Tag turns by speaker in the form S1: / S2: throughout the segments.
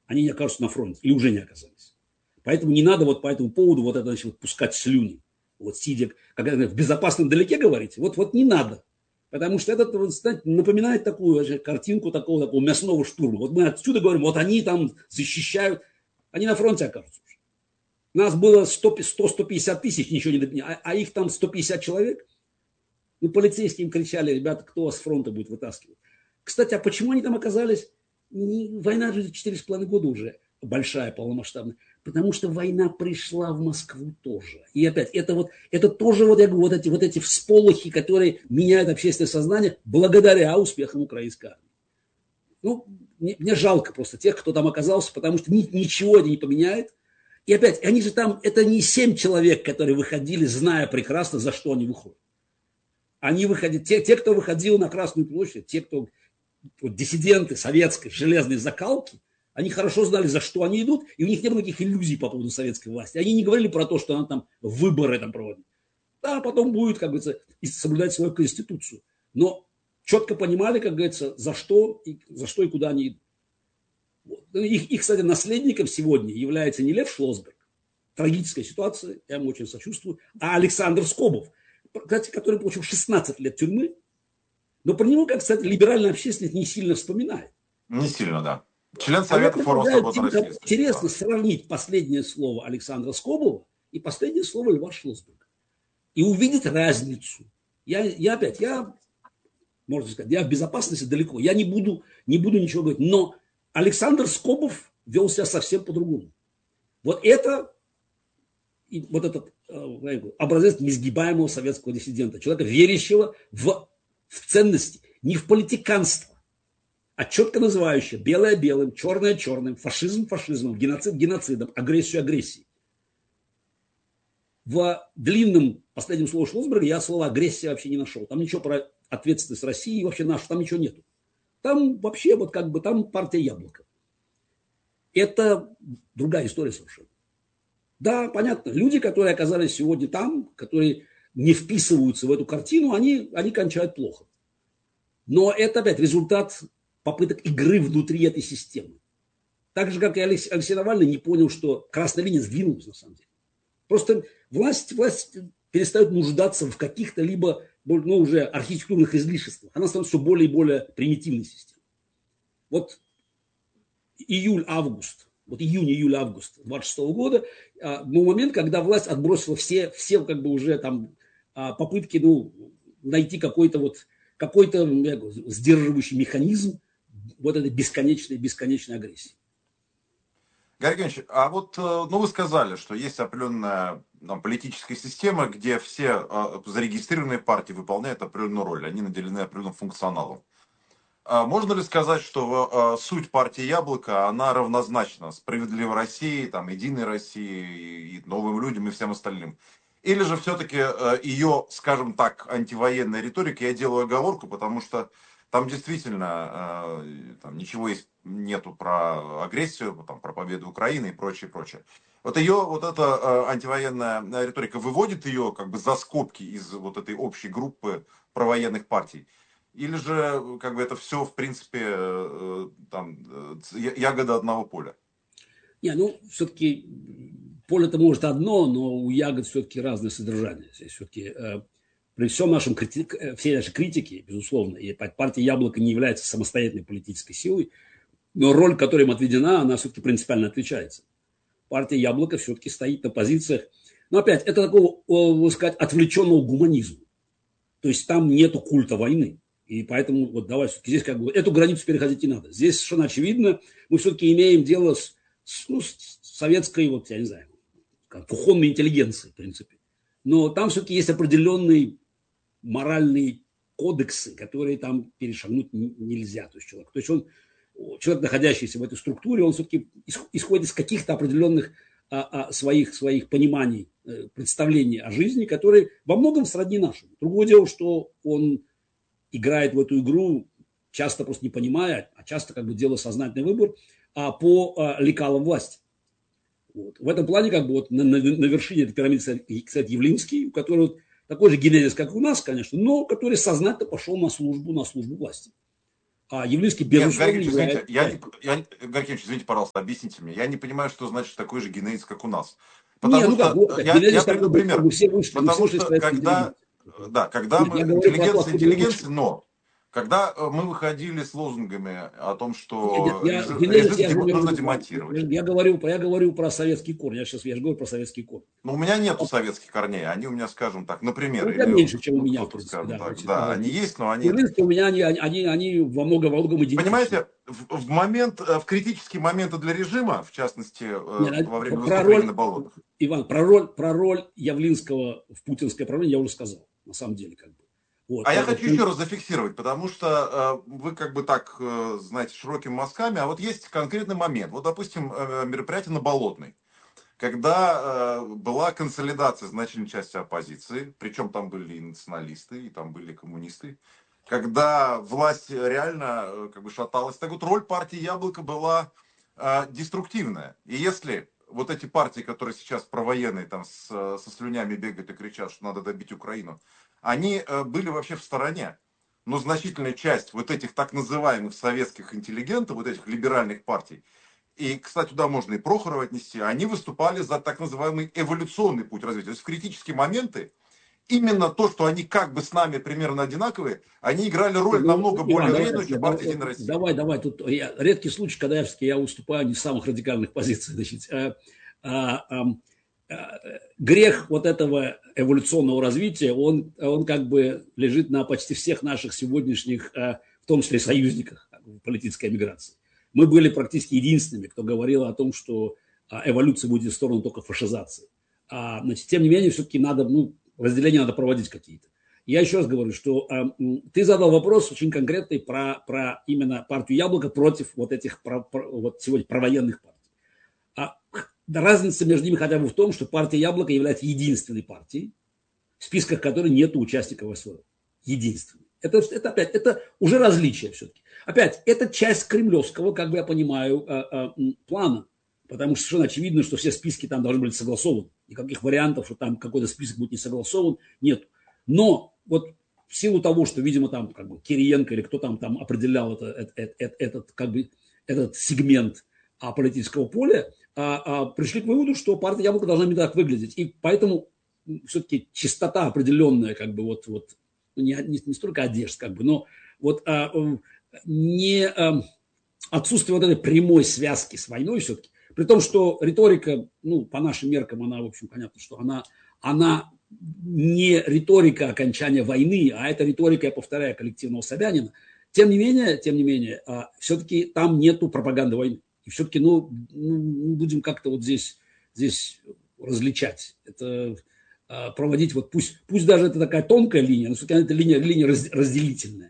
S1: они не окажутся на фронте или уже не оказались. Поэтому не надо вот по этому поводу вот это, значит, вот пускать слюни. Вот сидя, как в безопасном далеке говорите, вот не надо. Потому что это, знаете, напоминает такую картинку такого мясного штурма. Вот мы отсюда говорим, вот они там защищают, они на фронте окажутся. Нас было 100-150 тысяч, ничего не, а их там 150 человек. Ну, полицейские им кричали, ребята, кто вас с фронта будет вытаскивать. Кстати, а почему они там оказались? Война же 4,5 года уже большая, полномасштабная. Потому что война пришла в Москву тоже. И опять, это тоже, вот я говорю, вот эти всполохи, которые меняют общественное сознание благодаря успехам украинской армии. Ну, мне жалко просто тех, кто там оказался, потому что ничего это не поменяет. И опять, они же там, это не 7 человек, которые выходили, зная прекрасно, за что они выходят. Они выходили, те, кто выходил на Красную площадь, те, кто диссиденты советской железной закалки, они хорошо знали, за что они идут, и у них не было никаких иллюзий по поводу советской власти. Они не говорили про то, что она там выборы там проводит. Да, потом будет, как говорится, соблюдать свою конституцию. Но четко понимали, как говорится, за что и куда они идут. Их, кстати, наследником сегодня является не Лев Шлосберг, трагическая ситуация, я ему очень сочувствую, а Александр Скобов, кстати, который получил 16 лет тюрьмы, но про него, как, кстати, либеральная общественность не сильно вспоминает.
S2: Не сильно, да. Член Совета форума свободы России.
S1: Интересно сравнить последнее слово Александра Скобова и последнее слово Льва Шлосберга. И увидеть разницу. Я можно сказать, я в безопасности далеко. Я не буду ничего говорить. Но Александр Скобов вел себя совсем по-другому. Вот этот образец несгибаемого советского диссидента. Человека, верящего в ценности, не в политиканство, а четко называющего белое белым, черное черным, фашизм фашизмом, геноцид геноцидом, агрессию агрессией. В длинном последнем слове Шлосберга я слово агрессия вообще не нашел. Там ничего про ответственность России вообще нашу, там ничего нету. Там вообще там партия Яблоко. Это другая история совершенно. Да, понятно, люди, которые оказались сегодня там, которые не вписываются в эту картину, они кончают плохо. Но это опять результат попыток игры внутри этой системы. Так же, как и Алексей Навальный не понял, что красная линия сдвинулась на самом деле. Просто власть перестает нуждаться в каких-то либо уже архитектурных излишествах. Она становится все более и более примитивной системой. Вот июнь-август 26 года был момент, когда власть отбросила все как бы уже там попытки найти какой-то сдерживающий механизм вот этой бесконечной агрессии.
S2: Георгий Евгеньевич, а вот вы сказали, что есть определенная политическая система, где все зарегистрированные партии выполняют определенную роль, они наделены определенным функционалом. Можно ли сказать, что суть партии Яблоко, она равнозначна Справедливой России, Единой России, и Новым людям и всем остальным? Или же все-таки ее, скажем так, антивоенная риторика, я делаю оговорку, потому что там действительно ничего нету про агрессию, про победу Украины и прочее. Вот эта антивоенная риторика выводит ее как бы за скобки из вот этой общей группы провоенных партий? Или же это все, в принципе, ягода одного поля?
S1: Все-таки поле-то может одно, но у ягод все-таки разное содержание. Здесь все-таки при всей нашей критике, безусловно, и партия Яблоко не является самостоятельной политической силой, но роль, которая им отведена, она все-таки принципиально отличается. Партия Яблоко все-таки стоит на позициях, но опять, это такого, можно сказать, отвлеченного гуманизма. То есть там нету культа войны. И поэтому давай все-таки здесь эту границу переходить не надо. Здесь совершенно очевидно, мы все-таки имеем дело с советской, я не знаю, кухонной интеллигенцией, в принципе. Но там все-таки есть определенные моральные кодексы, которые там перешагнуть нельзя. То есть человек, находящийся в этой структуре, он все-таки исходит из каких-то определенных своих пониманий, представлений о жизни, которые во многом сродни нашим. Другое дело, что он играет в эту игру, часто просто не понимая, а часто делая сознательный выбор, по лекалам власти. В этом плане на вершине этой пирамиды, кстати, Явлинский, у которого такой же генезис, как у нас, конечно, но который сознательно пошел на службу власти. А Явлинский,
S2: Нет,
S1: безусловно,
S2: Гарик, извините,
S1: является...
S2: Гарик Ильич, извините, пожалуйста, объясните мне. Я не понимаю, что значит такой же генезис, как у нас.
S1: Не,
S2: Потому
S1: ну как,
S2: что,
S1: вот,
S2: я
S1: генезис такой
S2: приведу
S1: был, что
S2: пример.
S1: мы все
S2: Потому
S1: ушли из
S2: что,
S1: советской интеллигенции.
S2: когда
S1: Нет,
S2: мы,
S1: я говорю про ту,
S2: интеллигенция
S1: откуда мы ушли.
S2: интеллигенции, но, когда мы выходили с лозунгами о том,
S1: Нет,
S2: что
S1: я, генезис,
S2: режим
S1: я же имею в
S2: нужно
S1: виду,
S2: демонтировать.
S1: я говорю про советский корень. Я же говорю про советский корень.
S2: Но у меня нету советских корней, они у меня, скажем так,
S1: Ну,
S2: например,
S1: у тебя
S2: или,
S1: меньше, чем у
S2: ну,
S1: меня, в
S2: кто-то,
S1: принципе,
S2: скажем
S1: да.
S2: так,
S1: Значит,
S2: да, они есть, но они...
S1: Явлинский у меня, они во многом идентичны.
S2: Понимаете, в критические моменты для режима, в частности,
S1: Нет,
S2: во время
S1: про
S2: выступлений
S1: роль,
S2: на болотах.
S1: Иван, про роль Явлинского в путинское правление я уже сказал, на самом деле, как бы. Вот,
S2: А я хочу еще раз зафиксировать, потому что вы как бы так, знаете, широкими мазками, а вот есть конкретный момент. Вот, допустим, мероприятие на Болотной, когда была консолидация значительной части оппозиции, причем там были и националисты, и там были коммунисты, когда власть реально как бы шаталась. Так вот, роль партии «Яблоко» была деструктивная. И если вот эти партии, которые сейчас провоенные, там со слюнями бегают и кричат, что надо добить Украину, они были вообще в стороне. Но значительная часть вот этих так называемых советских интеллигентов, вот этих либеральных партий, и, кстати, туда можно и Прохорова отнести, они выступали за так называемый эволюционный путь развития. То есть в критические моменты именно то, что они как бы с нами примерно одинаковые, они играли роль намного
S1: Иван,
S2: более вредную, чем партия «Единая Россия».
S1: давай. Тут редкий случай, когда я выступаю не с самых радикальных позиций. Значит, грех вот этого эволюционного развития, он как бы лежит на почти всех наших сегодняшних, в том числе союзниках в политической эмиграции. Мы были практически единственными, кто говорил о том, что эволюция будет в сторону только фашизации. Значит, тем не менее, все-таки надо, разделения надо проводить какие-то. Я еще раз говорю, что ты задал вопрос очень конкретный про именно партию «Яблоко» против вот этих вот сегодня провоенных партий. Разница между ними хотя бы в том, что партия «Яблоко» является единственной партией, в списках которой нет участников СВО. Единственной. Это уже различие все-таки. Опять, это часть кремлевского, как бы я понимаю, плана. Потому что совершенно очевидно, что все списки там должны быть согласованы. Никаких вариантов, что там какой-то список будет не согласован, нет. Но вот в силу того, что, видимо, там как бы Кириенко или кто там определял этот сегмент политического поля, пришли к выводу, что партия «Яблоко» должна именно так выглядеть. И поэтому все-таки чистота определенная, как бы не столько одежд, как бы, но вот не отсутствие вот этой прямой связки с войной все-таки, при том, что риторика, по нашим меркам, она, в общем, понятно, что она не риторика окончания войны, а это риторика, я повторяю, коллективного Собянина. Тем не менее, все-таки там нету пропаганды войны. И все-таки, будем как-то вот здесь различать. Это проводить, вот пусть даже это такая тонкая линия, но все-таки это линия разделительная.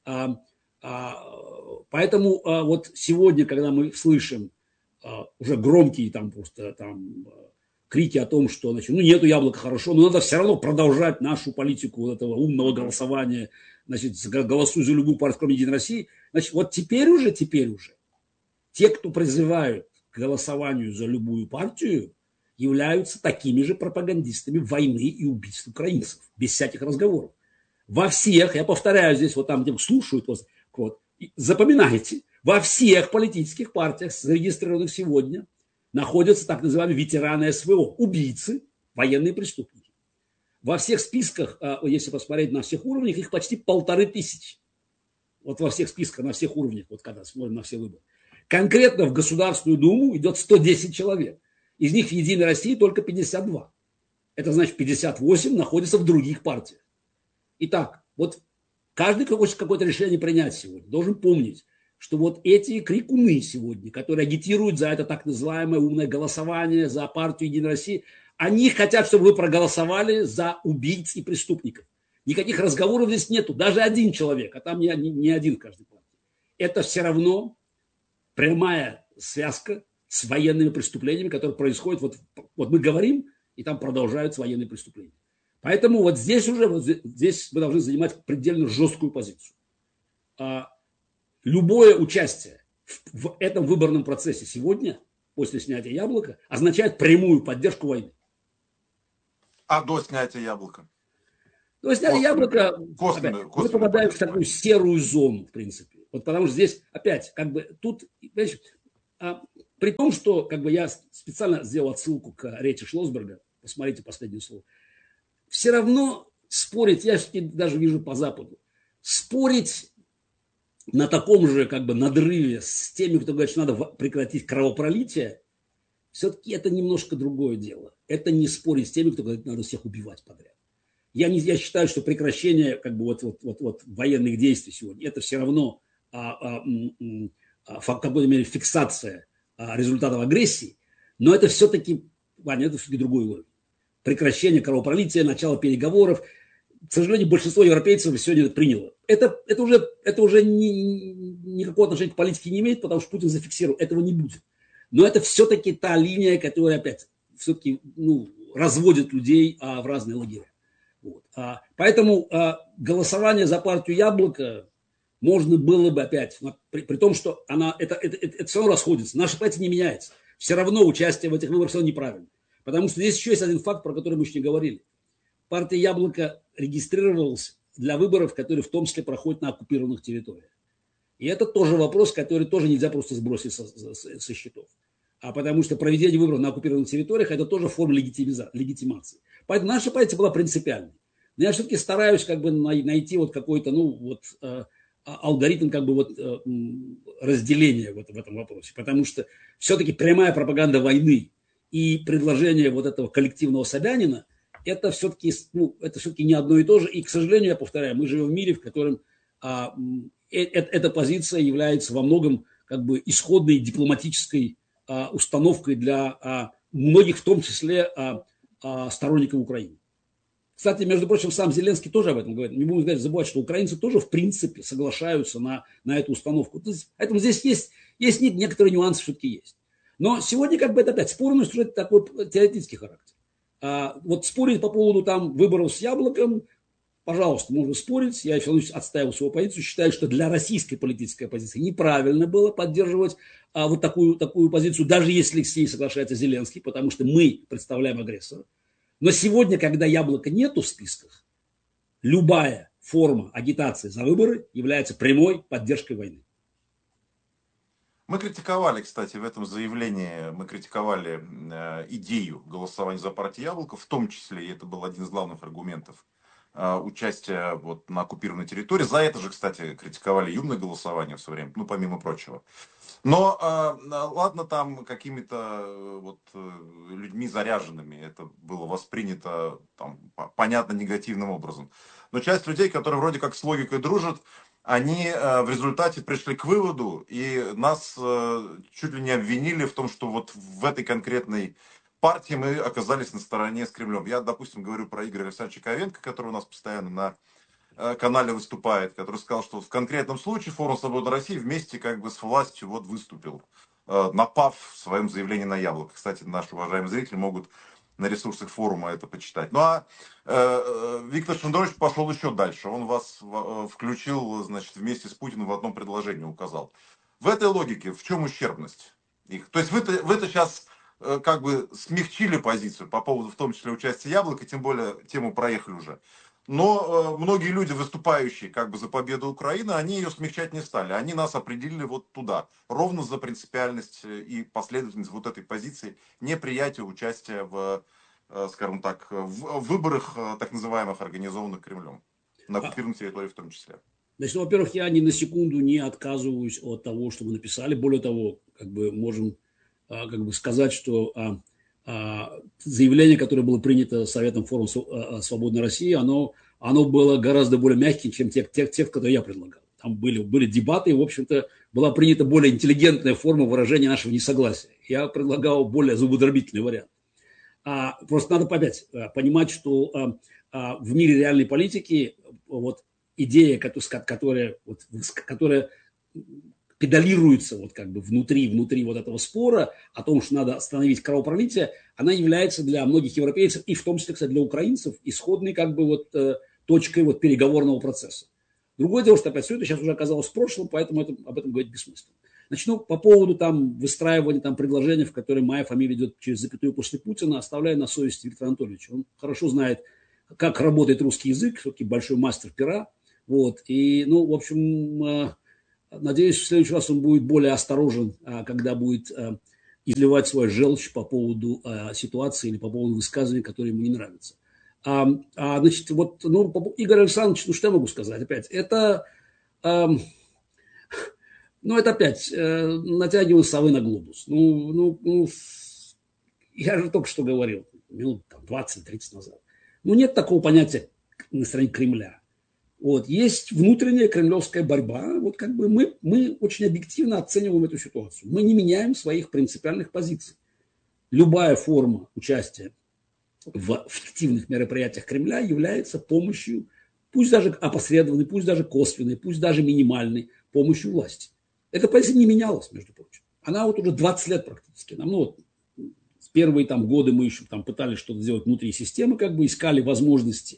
S1: Поэтому вот сегодня, когда мы слышим уже громкие крики о том, что нету «Яблока» хорошо, но надо все равно продолжать нашу политику вот этого умного голосования, голосуй за любую партию, кроме «Единой России». Значит, вот теперь уже те, кто призывают к голосованию за любую партию, являются такими же пропагандистами войны и убийств украинцев, без всяких разговоров. Во всех, я повторяю здесь, вот там, где слушают, запоминайте, во всех политических партиях, зарегистрированных сегодня, находятся так называемые ветераны СВО, убийцы, военные преступники. Во всех списках, если посмотреть на всех уровнях, их почти 1500. Вот во всех списках, на всех уровнях, вот когда смотрим на все выборы. Конкретно в Государственную Думу идет 110 человек. Из них в «Единой России» только 52. Это значит, 58 находятся в других партиях. Итак, вот каждый, кто хочет какое-то решение принять сегодня, должен помнить, что вот эти крикуны сегодня, которые агитируют за это так называемое умное голосование, за партию «Единой России», они хотят, чтобы вы проголосовали за убийц и преступников. Никаких разговоров здесь нету. Даже один человек, а там не один в каждой партии. Это все равно прямая связка с военными преступлениями, которые происходят. Вот мы говорим, и там продолжаются военные преступления. Поэтому вот здесь мы должны занимать предельно жесткую позицию. Любое участие в этом выборном процессе сегодня, после снятия «Яблока», означает прямую поддержку войны.
S2: А до снятия «Яблока»?
S1: До снятия «Яблока» мы попадаем в такую серую зону, в принципе. Вот потому что здесь опять, как бы, тут, понимаешь, при том, что, как бы, я специально сделал отсылку к речи Шлосберга, посмотрите последнее слово, все равно спорить, я даже вижу по Западу, спорить на таком же, как бы, надрыве с теми, кто говорит, что надо прекратить кровопролитие, все-таки это немножко другое дело. Это не спорить с теми, кто говорит, надо всех убивать подряд. Я считаю, что прекращение, как бы, вот военных действий сегодня, это все равно в какой-то мере фиксация результатов агрессии, но это все-таки, Ваня, это все-таки другой уровень. Прекращение кровопролития, начало переговоров. К сожалению, большинство европейцев сегодня это приняло. Это уже никакого отношения к политике не имеет, потому что Путин зафиксировал, этого не будет. Но это все-таки та линия, которая опять все-таки разводит людей в разные лагеря. Вот. Поэтому голосование за партию «Яблоко» можно было бы опять, при том, что это все равно расходится. Наша партия не меняется. Все равно участие в этих выборах все равно неправильно. Потому что здесь еще есть один факт, про который мы еще не говорили. Партия «Яблоко» регистрировалась для выборов, которые в том числе проходят на оккупированных территориях. И это тоже вопрос, который тоже нельзя просто сбросить со счетов. Потому что проведение выборов на оккупированных территориях – это тоже форма легитимации. Поэтому наша позиция была принципиальной. Но я все-таки стараюсь как бы найти вот какой-то алгоритм как бы разделения в этом вопросе. Потому что все-таки прямая пропаганда войны и предложение вот этого коллективного Собянина – это все-таки не одно и то же. И, к сожалению, я повторяю, мы живем в мире, в котором эта позиция является во многом как бы исходной дипломатической установкой для многих, в том числе сторонников Украины. Кстати, между прочим, сам Зеленский тоже об этом говорит. Не будем забывать, что украинцы тоже в принципе соглашаются на эту установку. Поэтому здесь есть некоторые нюансы, все-таки есть. Но сегодня как бы это опять спорность уже такой теоретический характер. Вот спорить по поводу там выборов с «Яблоком», пожалуйста, можно спорить. Я еще отстаивал свою позицию. Считаю, что для российской политической оппозиции неправильно было поддерживать вот такую позицию, даже если с ней соглашается Зеленский, потому что мы представляем агрессора. Но сегодня, когда «Яблока» нету в списках, любая форма агитации за выборы является прямой поддержкой войны.
S2: Мы критиковали, кстати, в этом заявлении, идею голосования за партию «Яблоко», в том числе, и это был один из главных аргументов, участия вот на оккупированной территории. За это же, кстати, критиковали юмное голосование в свое время, помимо прочего. Но ладно, там какими-то людьми заряженными это было воспринято понятно негативным образом. Но часть людей, которые вроде как с логикой дружат, они в результате пришли к выводу и нас чуть ли не обвинили в том, что вот в этой конкретной партии мы оказались на стороне с Кремлем. Я, допустим, говорю про Игоря Александровича Ковенко, который у нас постоянно на канале выступает, который сказал, что в конкретном случае Форум Свободы России вместе как бы с властью выступил, напав в своем заявлении на «Яблоко». Кстати, наши уважаемые зрители могут на ресурсах форума это почитать. Виктор Шендерович пошел еще дальше. Он вас включил, значит, вместе с Путиным в одном предложении указал. В этой логике в чем ущербность их? То есть вы-то сейчас как бы смягчили позицию по поводу, в том числе, участия «Яблока», тем более тему проехали уже. Но многие люди, выступающие как бы за победу Украины, они ее смягчать не стали. Они нас определили вот туда, ровно за принципиальность и последовательность вот этой позиции, неприятия участия в, скажем так, в выборах так называемых, организованных Кремлем, на оккупированной территории в том числе.
S1: Значит, во-первых, я ни на секунду не отказываюсь от того, что вы написали. Более того, как бы можем как бы сказать, что заявление, которое было принято Советом Форума Свободной России, оно было гораздо более мягким, чем те, которые я предлагал. Там были дебаты, и, в общем-то, была принята более интеллигентная форма выражения нашего несогласия. Я предлагал более зубодробительный вариант. Просто надо опять понимать, что в мире реальной политики идея, которая педалируется как бы внутри вот этого спора о том, что надо остановить кровопролитие, она является для многих европейцев, и в том числе, кстати, для украинцев, исходной как бы точкой переговорного процесса. Другое дело, что опять все это сейчас уже оказалось в прошлом, поэтому об этом говорить бессмысленно. Начну по поводу выстраивания предложения, в котором моя фамилия идет через запятую после Путина, оставляю на совести Виктора Анатольевича. Он хорошо знает, как работает русский язык, все-таки большой мастер пера. И, в общем, Надеюсь, в следующий раз он будет более осторожен, когда будет изливать свою желчь по поводу ситуации или по поводу высказываний, которые ему не нравятся. Значит, вот, Игорь Александрович, что я могу сказать опять? Это опять натягивание совы на глобус. Я же только что говорил, минут 20-30 назад. Нет такого понятия на стороне Кремля. Есть внутренняя кремлевская борьба. Мы очень объективно оцениваем эту ситуацию. Мы не меняем своих принципиальных позиций. Любая форма участия в фиктивных мероприятиях Кремля является помощью, пусть даже опосредованной, пусть даже косвенной, пусть даже минимальной помощью власти. Эта позиция не менялась, между прочим. Она уже 20 лет практически. В первые годы мы еще пытались что-то сделать внутри системы, искали возможности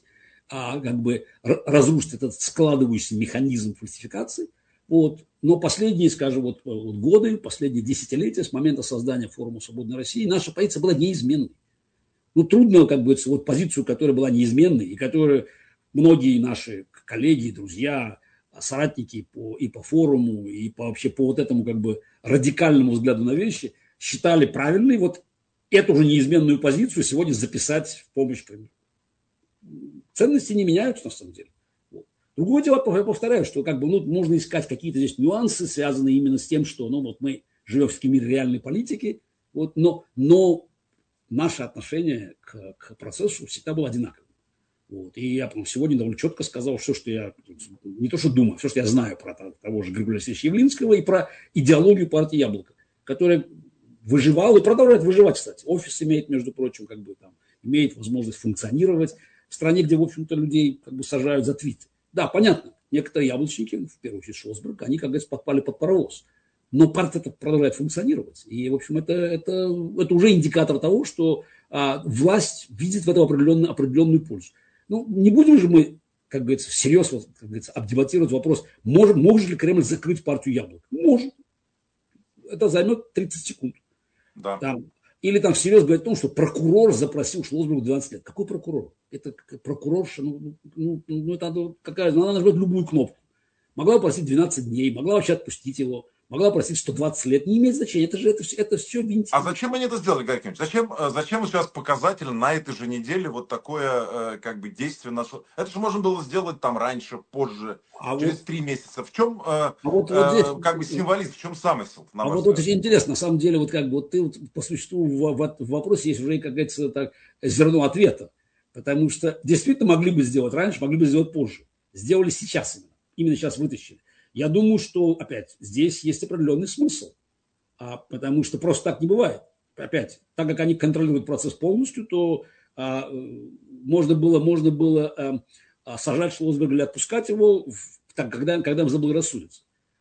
S1: разрушить этот складывающийся механизм фальсификации. Но последние, годы, последние десятилетия с момента создания форума «Свободной России» наша позиция была неизменной. Трудно, позицию, которая была неизменной, и которую многие наши коллеги, друзья, соратники и по форуму, и вообще по этому радикальному взгляду на вещи считали правильной, эту же неизменную позицию сегодня записать в помощь Кремлю. Ценности не меняются на самом деле. Другое дело, я повторяю, что можно искать какие-то здесь нюансы, связанные именно с тем, что мы живем в мире реальной политики, но наше отношение к процессу всегда было одинаковым. И я сегодня довольно четко сказал все, что я не то что думаю, все, что я знаю про того же Григория Алексеевича Явлинского и про идеологию партии «Яблоко», которая выживала и продолжает выживать, кстати. Офис имеет, между прочим, имеет возможность функционировать в стране, где, в общем-то, людей сажают за твиты. Да, понятно, некоторые яблочники, в первую очередь Шлосберг, они, подпали под паровоз. Но партия продолжает функционировать. И, в общем, это уже индикатор того, что власть видит в этом определенную пользу. Не будем же мы, всерьез, обдебатировать вопрос, может ли Кремль закрыть партию «Яблоко». Может. Это займет 30 секунд.
S2: Да.
S1: Или всерьез говорить о том, что прокурор запросил Шлосбергу 12 лет. Какой прокурор? Это прокурорша, это какая? Она нажмет любую кнопку. Могла просить 12 дней, могла вообще отпустить его, могла просить 120 лет. Не имеет значения. Это все винтить.
S2: А зачем они это сделали, Гарри Кимович? Зачем сейчас показатель на этой же неделе такое действие? Это же можно было сделать раньше, позже, через 3 месяца. В чем символизм, в чем замысел?
S1: Очень интересно, на самом деле, ты по существу в вопросе есть уже, как говорится, зерно ответа. Потому что действительно могли бы сделать раньше, могли бы сделать позже. Сделали сейчас именно. Именно сейчас вытащили. Я думаю, что, опять, здесь есть определенный смысл. Потому что просто так не бывает. Опять, так как они контролируют процесс полностью, то можно было сажать Шлосберга или отпускать его, когда им заблагорассудится.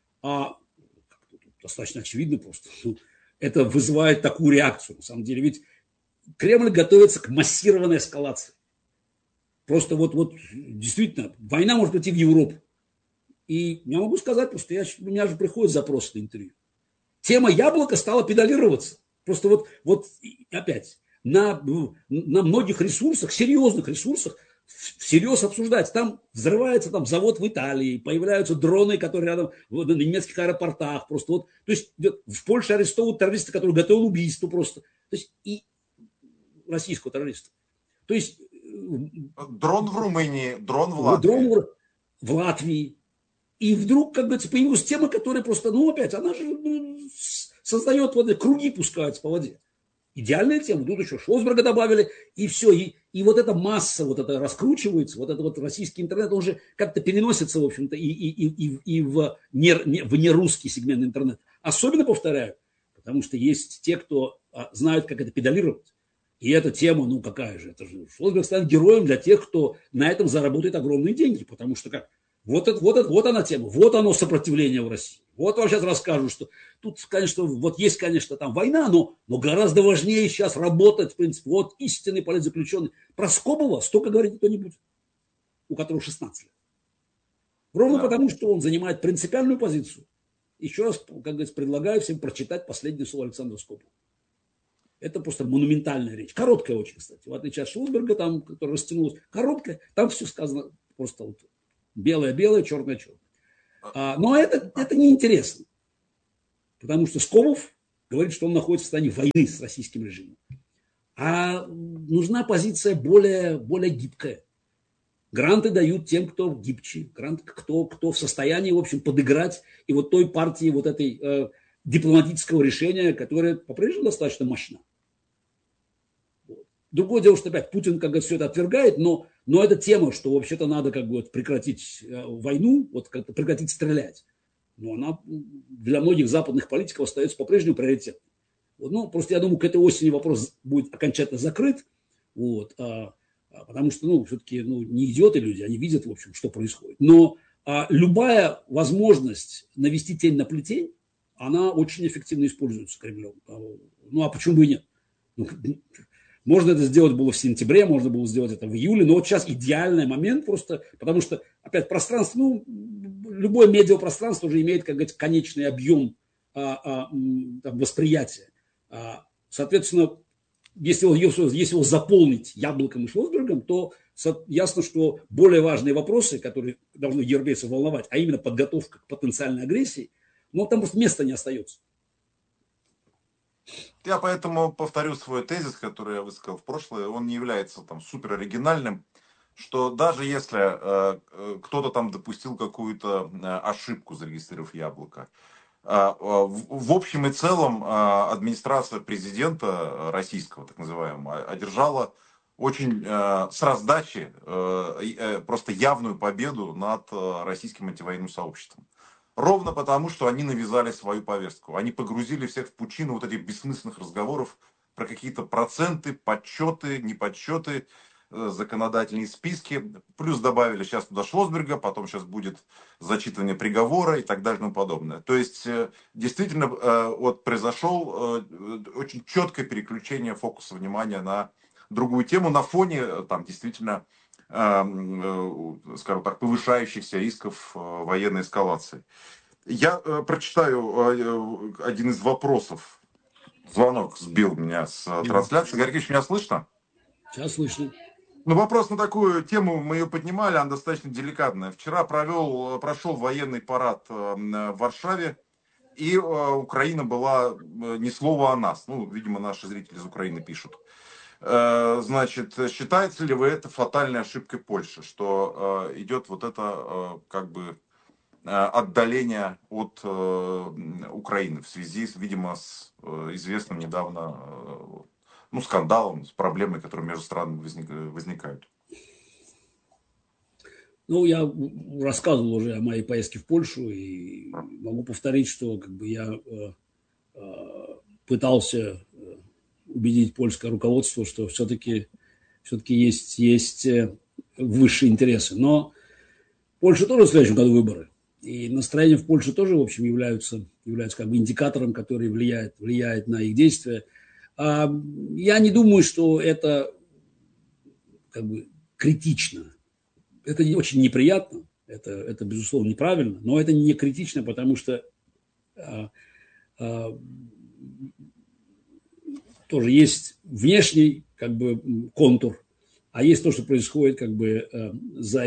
S1: Достаточно очевидно просто. Это вызывает такую реакцию, на самом деле. Ведь Кремль готовится к массированной эскалации. Просто действительно, война может прийти в Европу. И я могу сказать, просто у меня же приходят запросы на интервью. Тема «Яблоко» стала педалироваться. Просто опять, на многих ресурсах, серьезных ресурсах, всерьез обсуждать. Там взрывается завод в Италии, появляются дроны, которые рядом на немецких аэропортах. То есть в Польше арестовывают террориста, который готовил убийство просто. То есть и российского террориста. То есть
S2: дрон в Румынии, дрон в Латвии.
S1: Дрон в Латвии. И вдруг, появилась тема, которая просто, опять, она же создает круги, пускаются по воде. Идеальная тема. Тут еще Шлосберга добавили, и все. И эта масса, это раскручивается, этот российский интернет, он же как-то переносится, в общем-то, и в нерусский сегмент интернета. Особенно, повторяю, потому что есть те, кто знают, как это педалировать. И эта тема, какая же, это же Шлосберг станет героем для тех, кто на этом заработает огромные деньги, потому что как? Вот она тема, вот оно сопротивление в России. Вот вам сейчас расскажу, что тут, конечно, есть, конечно, там война, но гораздо важнее сейчас работать, в принципе, истинный политзаключенный. Про Скобова столько говорить никто не будет, у которого 16 лет. Ровно потому, что он занимает принципиальную позицию. Еще раз, как говорится, предлагаю всем прочитать последнее слово Александра Скобова. Это просто монументальная речь. Короткая очень, кстати. В отличие от Шлосберга, которая растянулась, короткая, там все сказано просто белое-белое, черное-черное. Но это неинтересно, потому что Скобов говорит, что он находится в состоянии войны с российским режимом. А нужна позиция более гибкая. Гранты дают тем, кто гибче, кто в состоянии, в общем, подыграть и вот той партии, вот этой дипломатического решения, которое по-прежнему достаточно мощно. Другое дело, что опять Путин, как говорится, все это отвергает, но это тема, что вообще-то надо как бы прекратить войну, вот как-то прекратить стрелять. Но она для многих западных политиков остается по-прежнему приоритетной. Вот, ну, просто я думаю, к этой осени вопрос будет окончательно закрыт, вот, потому что, ну, все-таки, ну, не идиоты люди, они видят, в общем, что происходит. Но любая возможность навести тень на плетень, она очень эффективно используется Кремлем. Ну, а почему бы и нет? Ну, можно это сделать было в сентябре, можно было сделать это в июле, но вот сейчас идеальный момент просто, потому что, опять, пространство, ну, любое медиапространство уже имеет, как говорится, конечный объем восприятия. Соответственно, если его заполнить Яблоком и Шлосбергом, то ясно, что более важные вопросы, которые должны европейцев волновать, а именно подготовка к потенциальной агрессии, ну, там просто места не остается.
S2: Я поэтому повторю свой тезис, который я высказал в прошлое. Он не является там супер оригинальным, что даже если кто-то там допустил какую-то ошибку, зарегистрировав Яблоко, в общем и целом администрация президента российского, так называемого, одержала очень с раздачи просто явную победу над российским антивоенным сообществом. Ровно потому, что они навязали свою повестку. Они погрузили всех в пучину вот этих бессмысленных разговоров про какие-то проценты, подсчеты, неподсчеты, законодательные списки. Плюс добавили сейчас туда Шлосберга, потом сейчас будет зачитывание приговора и так далее и тому подобное. То есть, действительно, вот произошел очень четкое переключение фокуса внимания на другую тему на фоне, там, действительно, скажем так, повышающихся рисков военной эскалации. Я прочитаю один из вопросов. Звонок сбил меня с трансляции. Георгий Ильич, меня слышно?
S1: Сейчас слышно.
S2: Ну, вопрос на такую тему, мы ее поднимали, она достаточно деликатная. Вчера прошел военный парад в Варшаве, и Украина была ни слова о нас. Ну, видимо, наши зрители из Украины пишут. Значит, считаете ли вы это фатальной ошибкой Польши, что идет вот это как бы отдаление от Украины в связи, видимо, с известным недавно скандалом, с проблемой, которые между странами возникают?
S1: Ну, я рассказывал уже о моей поездке в Польшу и могу повторить, что как бы я пытался убедить польское руководство, что все-таки есть высшие интересы. Но в Польше тоже в следующем году выборы. И настроения в Польше тоже, в общем, являются как бы индикатором, который влияет на их действия. Я не думаю, что это как бы критично. Это очень неприятно, это безусловно неправильно, но это не критично, потому что тоже есть внешний как бы контур, а есть то, что происходит как бы за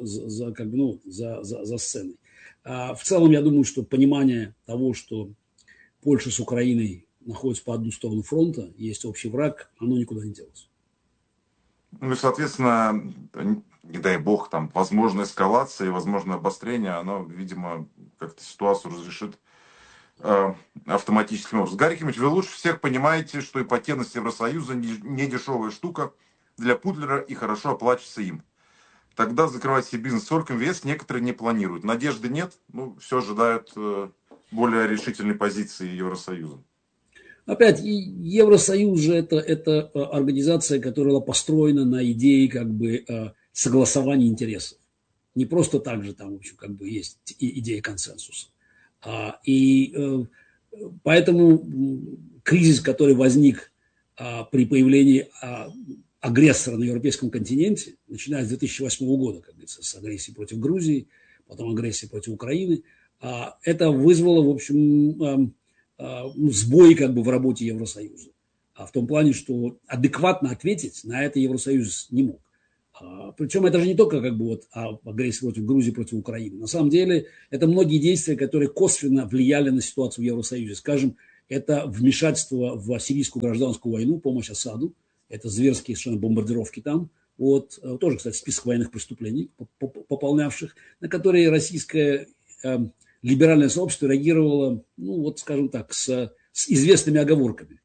S1: сценой. В целом, я думаю, что понимание того, что Польша с Украиной находятся по одну сторону фронта, есть общий враг, оно никуда не делось.
S2: Ну и, соответственно, не дай бог, там, возможная эскалация и возможное обострение, оно, видимо, как-то ситуацию разрешит автоматическим образом. Гарри Химович, вы лучше всех понимаете, что ипотечность Евросоюза не дешевая штука для Путлера и хорошо оплачивается им. Тогда закрывать себе бизнес с МВС некоторые не планируют. Надежды нет, все ожидают более решительной позиции Евросоюза.
S1: Опять, Евросоюз же это организация, которая построена на идее как бы согласования интересов. Не просто так же там, в общем, как бы есть идея консенсуса. И поэтому кризис, который возник при появлении агрессора на европейском континенте, начиная с 2008 года, как говорится, с агрессии против Грузии, потом агрессии против Украины, это вызвало, в общем, сбой как бы в работе Евросоюза. В том плане, что адекватно ответить на это Евросоюз не мог. Причем это же не только как бы вот агрессия против Грузии, против Украины. На самом деле это многие действия, которые косвенно влияли на ситуацию в Евросоюзе. Скажем, это вмешательство в сирийскую гражданскую войну, помощь Асаду, это зверские совершенно бомбардировки там. Вот, тоже, кстати, список военных преступлений, пополнявших, на которые российское либеральное сообщество реагировало, ну вот, скажем так, с известными оговорками.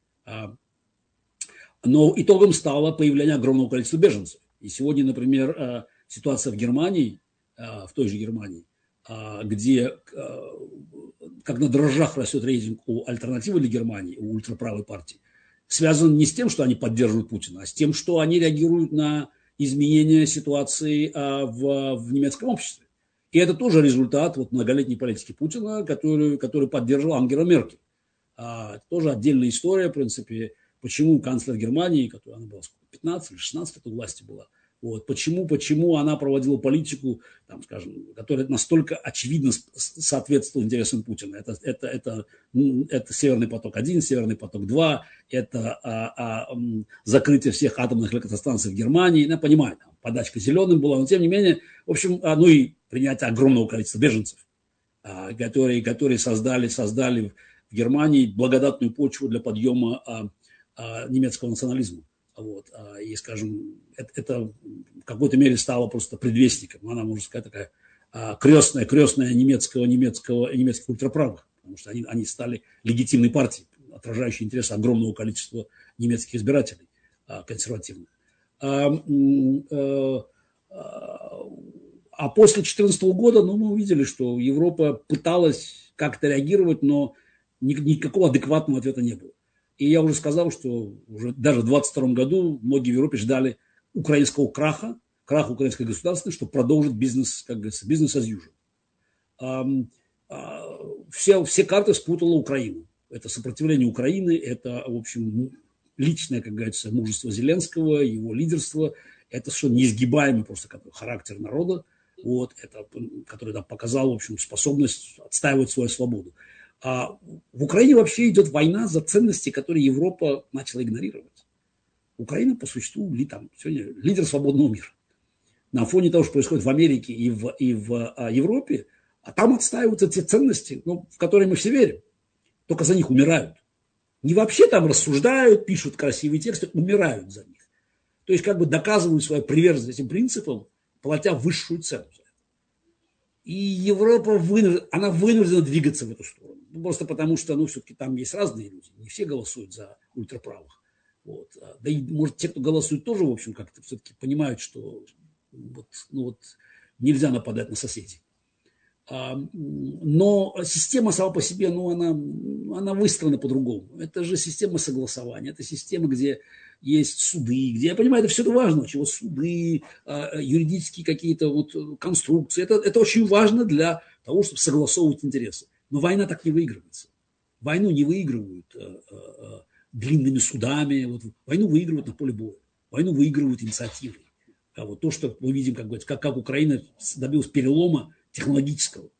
S1: Но итогом стало появление огромного количества беженцев. И сегодня, например, ситуация в Германии, в той же Германии, где как на дрожжах растет рейтинг у альтернативы для Германии, у ультраправой партии, связан не с тем, что они поддерживают Путина, а с тем, что они реагируют на изменение ситуации в немецком обществе. И это тоже результат вот многолетней политики Путина, которую поддерживала Ангела Меркель. Тоже отдельная история, в принципе, почему канцлер Германии, которая она была 15 или 16 лет у власти была, вот, почему она проводила политику, там, скажем, которая настолько очевидно соответствовала интересам Путина. Это Северный поток-1, Северный поток-2, это закрытие всех атомных электростанций в Германии. Я понимаю, там, подачка зеленым была, но тем не менее, в общем, ну и принятие огромного количества беженцев, которые создали в Германии благодатную почву для подъема немецкого национализма. Вот. И, скажем, это в какой-то мере стало просто предвестником. Она, можно сказать, такая крестная немецких ультраправых, потому что они стали легитимной партией, отражающей интересы огромного количества немецких избирателей консервативных. А после 2014 года, ну, мы увидели, что Европа пыталась как-то реагировать, но никакого адекватного ответа не было. И я уже сказал, что уже даже в 2022 году многие в Европе ждали украинского краха украинской государственности, чтобы продолжить бизнес, как говорится, бизнес as usual. Все карты спутала Украина. Это сопротивление Украины, это, в общем, личное, как говорится, мужество Зеленского, его лидерство. Это совершенно неизгибаемый просто характер народа, вот, который там показал, в общем, способность отстаивать свою свободу. В Украине вообще идет война за ценности, которые Европа начала игнорировать. Украина, по существу, сегодня лидер свободного мира. На фоне того, что происходит в Америке и в Европе, а там отстаиваются те ценности, в которые мы все верим. Только за них умирают. Не вообще там рассуждают, пишут красивые тексты, умирают за них. То есть как бы доказывают свою приверженность этим принципам, платя высшую цену за это. И Европа вынуждена двигаться в эту сторону. Просто потому что, все-таки там есть разные люди. Не все голосуют за ультраправых. Вот. Да и, может, те, кто голосует, тоже, в общем, как-то все-таки понимают, что нельзя нападать на соседей. Но система сама по себе, она выстроена по-другому. Это же система согласования, это система, где есть суды, где, я понимаю, это все это важно, чего суды, юридические какие-то конструкции. Это очень важно для того, чтобы согласовывать интересы. Но война так не выигрывается. Войну не выигрывают длинными судами, войну выигрывают на поле боя. Войну выигрывают инициативой. То, что мы видим, как Украина добилась перелома технологического.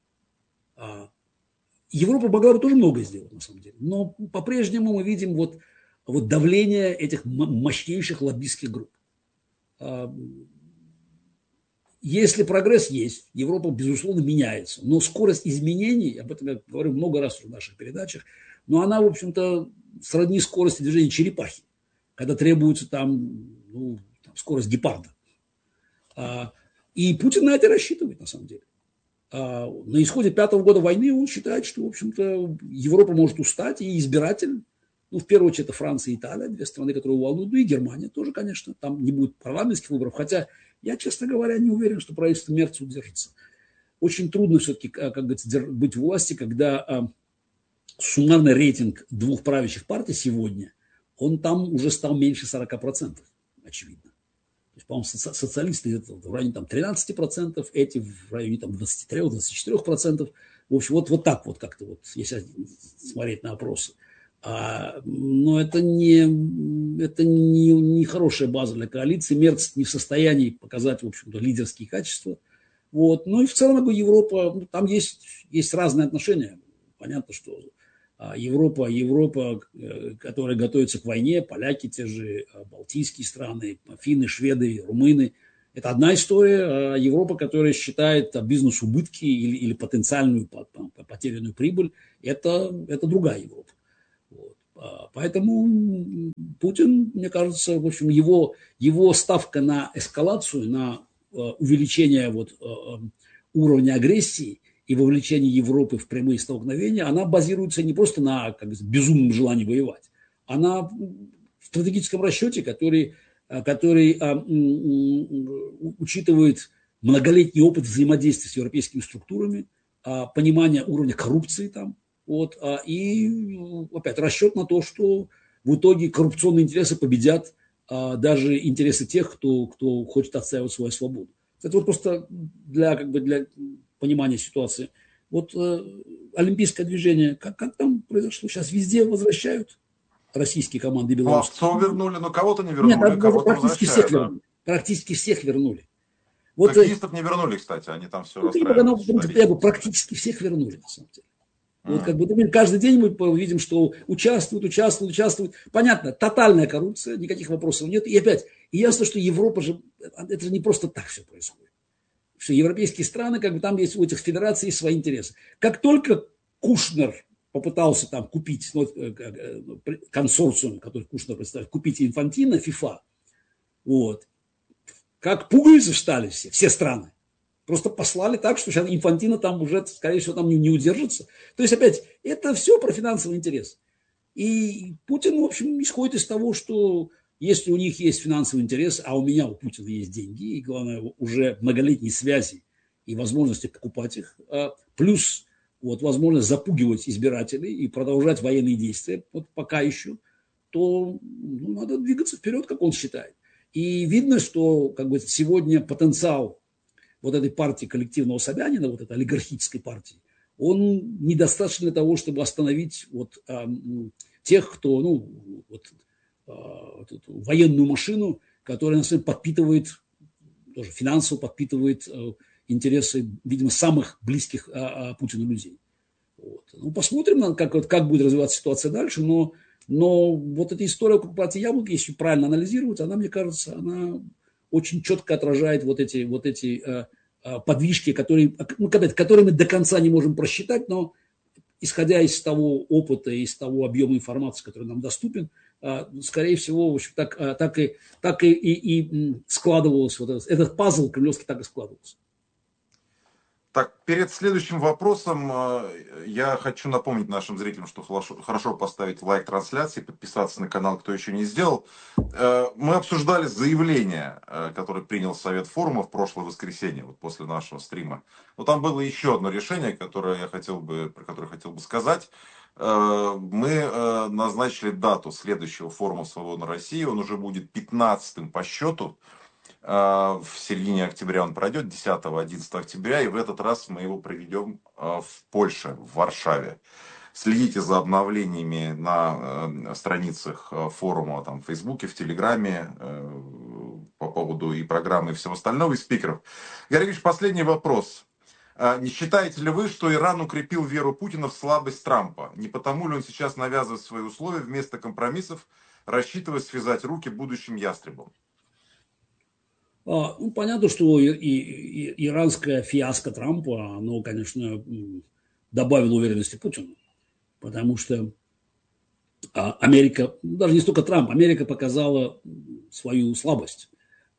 S1: Европа могла бы тоже многое сделать, на самом деле. Но по-прежнему мы видим давление этих мощнейших лоббистских групп. Если прогресс есть, Европа, безусловно, меняется. Но скорость изменений, об этом я говорю много раз в наших передачах, но она, в общем-то, сродни скорости движения черепахи, когда требуется скорость гепарда. И Путин на это рассчитывает, на самом деле. На исходе 5-го года войны он считает, что, в общем-то, Европа может устать, и избиратель, в первую очередь, это Франция и Италия, две страны, которые волнуют, и Германия тоже, конечно, там не будет парламентских выборов, хотя я, честно говоря, не уверен, что правительство Мерца удержится. Очень трудно все-таки, как говорится, быть в власти, когда суммарный рейтинг двух правящих партий сегодня, он там уже стал меньше 40%, очевидно. То есть, по-моему, социалисты это в районе 13%, эти в районе 23-24%. В общем, вот так как-то, если смотреть на опросы. Но это не хорошая база для коалиции. Мерц не в состоянии показать, в общем-то, лидерские качества. Ну и в целом Европа, там есть разные отношения. Понятно, что Европа, которая готовится к войне, поляки, те же балтийские страны, финны, шведы, румыны, Это одна история. Европа, которая считает бизнес-убытки или потенциальную потерянную прибыль, это другая Европа. Вот. Поэтому Путин, мне кажется, в общем, его ставка на эскалацию, на увеличение уровня агрессии и вовлечение Европы в прямые столкновения, она базируется не просто на безумном желании воевать, а на стратегическом расчете, который учитывает многолетний опыт взаимодействия с европейскими структурами, понимание уровня коррупции там, и опять расчет на то, что в итоге коррупционные интересы победят даже интересы тех, кто хочет отстаивать свою свободу. Это просто для понимания ситуации. Олимпийское движение, как там произошло? Сейчас везде возвращают российские команды белорусские.
S2: Пловцов вернули, но кого-то не вернули,
S1: Нет,
S2: кого-то
S1: практически
S2: возвращают.
S1: всех вернули. Практически всех вернули.
S2: Хоккеистов не вернули, кстати, они там все расстраивались.
S1: Практически всех вернули, на самом деле. Каждый день мы видим, что участвуют. Понятно, тотальная коррупция, никаких вопросов нет. И опять, ясно, что Европа же, это же не просто так все происходит. Что европейские страны, там есть у этих федераций свои интересы. Как только Кушнер попытался там купить консорциум, который Кушнер представляет, купить Инфантино, ФИФА, как пуговицы встали все страны. Просто послали так, что сейчас Инфантино там уже, скорее всего, там не удержится. То есть, опять, это все про финансовый интерес. И Путин, в общем, исходит из того, что если у них есть финансовый интерес, а у Путина есть деньги, и, главное, уже многолетние связи и возможности покупать их, плюс возможность запугивать избирателей и продолжать военные действия, пока еще, то надо двигаться вперед, как он считает. И видно, что сегодня потенциал этой партии коллективного Собянина, этой олигархической партии, он недостаточно для того, чтобы остановить тех, кто, военную машину, которая, на самом деле, подпитывает, тоже финансово подпитывает интересы, видимо, самых близких Путину людей. Посмотрим, как будет развиваться ситуация дальше, но эта история оккупации Яблок, если правильно анализировать, она, мне кажется, она очень четко отражает эти подвижки, которые мы до конца не можем просчитать, но исходя из того опыта, из того объема информации, который нам доступен, скорее всего, в общем, так и складывалось этот пазл кремлевский, так и складывался.
S2: Так, перед следующим вопросом я хочу напомнить нашим зрителям, что хорошо поставить лайк трансляции, подписаться на канал, кто еще не сделал. Мы обсуждали заявление, которое принял Совет форума в прошлое воскресенье, после нашего стрима. Но там было еще одно решение, про которое я хотел бы сказать. Мы назначили дату следующего форума «Свободной России». Он уже будет 15-м по счету. В середине октября он пройдет, 10-11 октября, и в этот раз мы его проведем в Польше, в Варшаве. Следите за обновлениями на страницах форума в Фейсбуке, в Телеграме по поводу и программы, и всего остального, и спикеров. Игорь Ильич, последний вопрос. Не считаете ли вы, что Иран укрепил веру Путина в слабость Трампа? Не потому ли он сейчас навязывает свои условия вместо компромиссов, рассчитывая связать руки будущим ястребам?
S1: Понятно, что и иранская фиаско Трампа, оно, конечно, добавило уверенности Путину, потому что Америка, даже не столько Трамп, Америка показала свою слабость.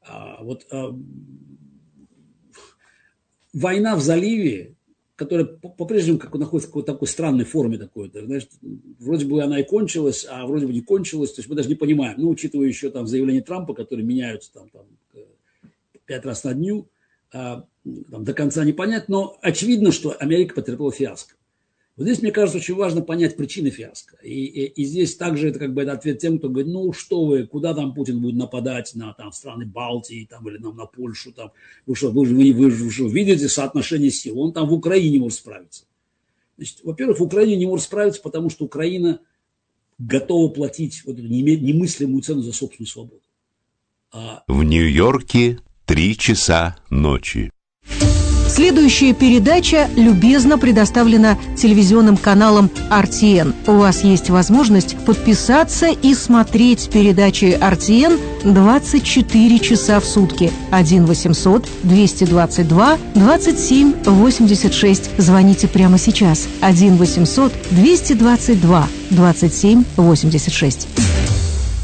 S1: Война в заливе, которая по-прежнему находится в какой-то такой странной форме, вроде бы она и кончилась, а вроде бы не кончилась, то есть мы даже не понимаем, учитывая еще заявления Трампа, которые меняются 5 раз на дню, до конца не понять, но очевидно, что Америка потерпела фиаско. Здесь, мне кажется, очень важно понять причины фиаско. И здесь также это ответ тем, кто говорит, что вы, куда Путин будет нападать на страны Балтии или на Польшу, вы видите соотношение сил, он в Украине может справиться. Значит, во-первых, в Украине не может справиться, потому что Украина готова платить немыслимую цену за собственную свободу.
S3: В Нью-Йорке 3 часа ночи. Следующая передача любезно предоставлена телевизионным каналом RTN. У вас есть возможность подписаться и смотреть передачи RTN 24 часа в сутки. 1 800 222 27 86. Звоните прямо сейчас. 1 800 222 27 86.